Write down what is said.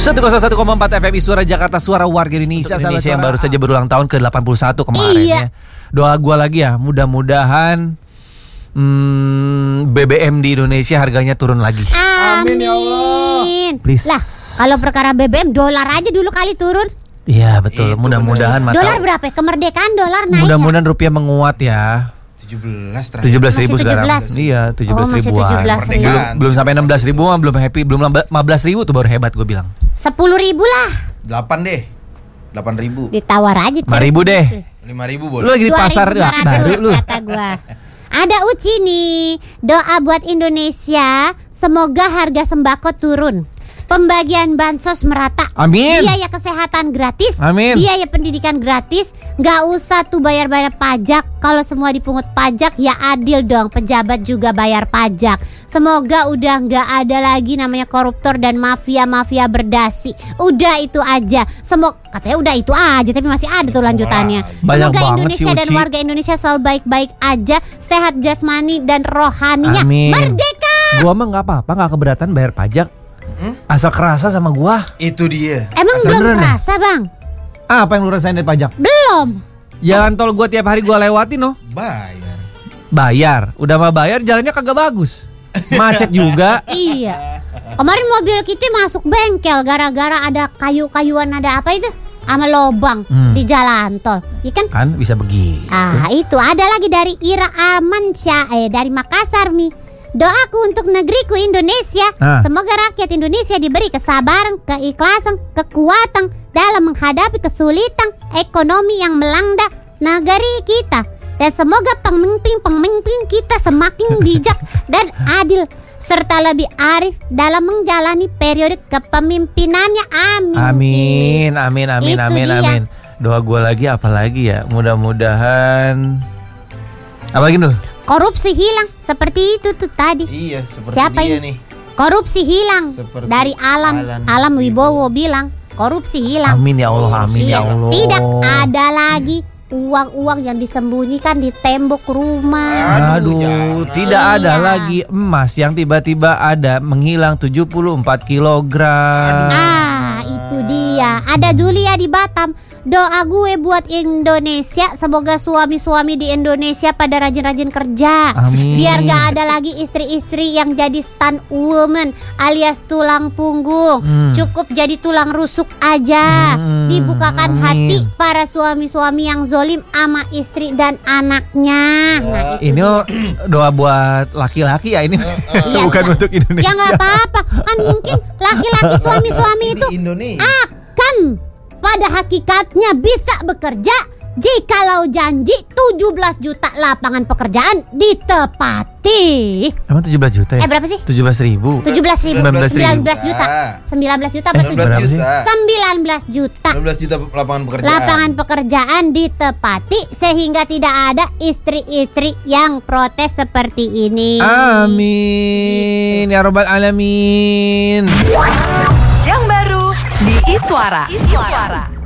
101,4 FM Suara Jakarta, suara warga Indonesia. Indonesia yang baru saja berulang tahun ke 81 kemarin ya. Doa gue lagi ya, mudah-mudahan BBM di Indonesia harganya turun lagi. Amin ya Allah. Please. Lah, kalau perkara BBM dolar aja dulu kali turun. Iya betul, mudah-mudahan dolar berapa? Kemerdekaan dolar naik. Mudah-mudahan rupiah menguat ya. 17.000 sekarang. Iya, 17.000-an. Belum sampai 16.000 mah belum happy, belum 15.000 tuh baru hebat gue bilang. 10.000 lah. 8 deh. 8.000. Ditawar aja. 5.000 deh. 5.000 boleh. Lu lagi di pasar baru lu. Kata gua. Ada Uci nih. Doa buat Indonesia, semoga harga sembako turun. Pembagian bansos merata. Amin. Biaya kesehatan gratis. Amin. Biaya pendidikan gratis. Gak usah tuh bayar-bayar pajak. Kalau semua dipungut pajak ya adil dong. Pejabat juga bayar pajak. Semoga udah gak ada lagi namanya koruptor dan mafia-mafia berdasi. Udah itu aja. Katanya udah itu aja, tapi masih ada tuh lanjutannya. Semoga Indonesia dan warga Indonesia selalu baik-baik aja, sehat jasmani dan rohaninya. Amin. Merdeka. Gua mah gak apa-apa, gak keberatan bayar pajak. Asal kerasa sama gua. Itu dia. Emang belum kerasa bang? Apa yang lu rasain dari pajak? Belum. Jalan tol gua tiap hari gua lewatin no. Bayar. Udah mah bayar, jalannya kagak bagus. Macet juga. Iya. Kemarin mobil kita masuk bengkel gara-gara ada kayu-kayuan, ada apa itu? Sama lobang di jalan tol. Iya kan? Kan bisa begitu. Itu ada lagi dari Ira Armansyah dari Makassar nih. Doaku untuk negeriku Indonesia. Semoga rakyat Indonesia diberi kesabaran, keikhlasan, kekuatan dalam menghadapi kesulitan ekonomi yang melanda negeri kita. Dan semoga pemimpin kita semakin bijak dan adil serta lebih arif dalam menjalani periode kepemimpinannya. Amin. Amin. Doa gue lagi apa lagi ya? Mudah-mudahan. Apa lagi dulu? Korupsi hilang seperti itu tuh tadi. Iya, seperti siapa dia ini? Nih. Korupsi hilang seperti dari Alam Wibowo bilang korupsi hilang. Amin ya Allah, amin ya Allah. Tidak ada lagi uang-uang yang disembunyikan di tembok rumah. Aduh, tidak ada lagi emas yang tiba-tiba ada menghilang 74 kilogram. Itu dia. Ada Julia di Batam. Doa gue buat Indonesia, semoga suami-suami di Indonesia pada rajin-rajin kerja. Amin. Biar gak ada lagi istri-istri yang jadi stand woman alias tulang punggung. Cukup jadi tulang rusuk aja. Dibukakan hati para suami-suami yang zolim sama istri dan anaknya. Ini doa buat laki-laki ya ini. Bukan untuk Indonesia. Ya gak apa-apa. Kan mungkin laki-laki suami-suami itu akan pada hakikatnya bisa bekerja jikalau janji 17 juta lapangan pekerjaan ditepati. Emang 17 juta ya? Berapa sih? 17.000. 19 juta. 19 juta apa 19 juta. 19 juta lapangan pekerjaan. Lapangan pekerjaan ditepati sehingga tidak ada istri-istri yang protes seperti ini. Amin ya rabbal alamin. Yang baru di Iswara.